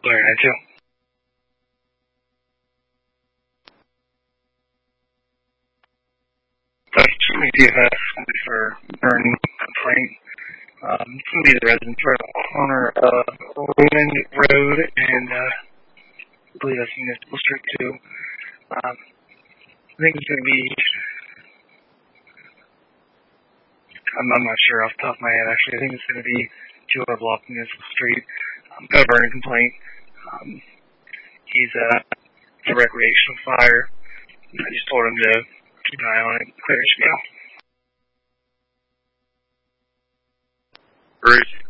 Blair 92. Certainly DFS for burning complaint. It's going to be the residence right on the corner of Raymond Road and I believe that's Municipal Street 2. I think it's going to be, I'm not sure off the top of my head actually. I think it's going to be 2 block Municipal Street. Got a burning complaint. He's it's a recreational fire. I just told him to keep an eye on it. Clear as you go. Bruce.